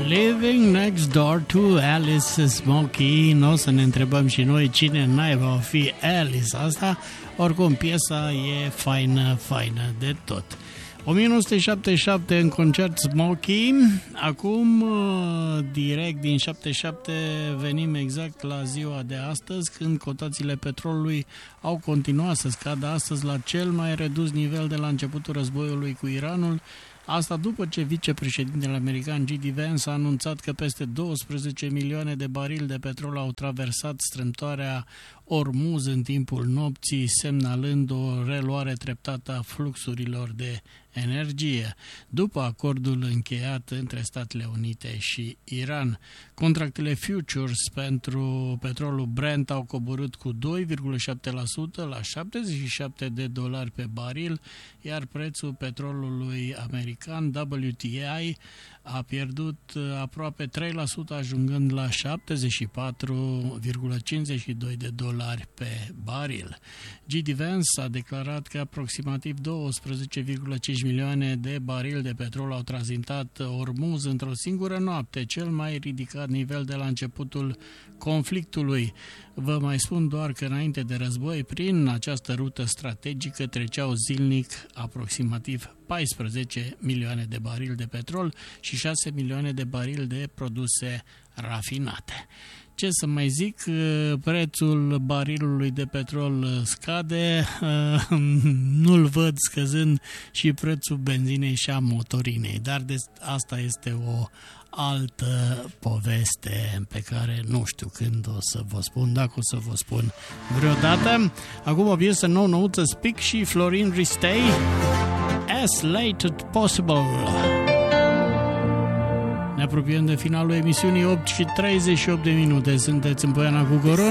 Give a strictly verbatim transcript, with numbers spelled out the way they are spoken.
Living Next Door to Alice Smokey. Nu o să ne întrebăm și noi cine naiba o fi Alice asta. Oricum, piesa e faină, faină de tot. nouăsprezece șaptezeci și șapte în concert Smokey. Acum, direct din șaptezeci și șapte, venim exact la ziua de astăzi, când cotațiile petrolului au continuat să scadă astăzi la cel mai redus nivel de la începutul războiului cu Iranul. Asta după ce vicepreședintele american J D Vance a anunțat că peste douăsprezece milioane de barili de petrol au traversat strâmtoarea Ormuz în timpul nopții, semnalând o reluare treptată a fluxurilor de energie. După acordul încheiat între Statele Unite și Iran, contractele futures pentru petrolul Brent au coborât cu doi virgulă șapte la sută la șaptezeci și șapte de dolari pe baril, iar prețul petrolului american W T I a pierdut aproape trei la sută, ajungând la șaptezeci și patru virgulă cincizeci și doi de dolari pe baril. J D Vance a declarat că aproximativ douăsprezece virgulă cinci milioane de barili de petrol au tranzitat Ormuz într-o singură noapte, cel mai ridicat nivel de la începutul conflictului. Vă mai spun doar că înainte de război, prin această rută strategică treceau zilnic aproximativ paisprezece milioane de barili de petrol și șase milioane de barili de produse rafinate. Ce să mai zic, prețul barilului de petrol scade, nu-l văd scăzând și prețul benzinei și a motorinei, dar de asta este o altă poveste pe care nu știu când o să vă spun, dacă o să vă spun vreodată. Acum o piesă nou-nouță, Spic și Florin Ristei, As Late as Possible. Ne apropiem de finalul emisiunii, opt și treizeci și opt de minute. Sunteți în Poiana cu Goron.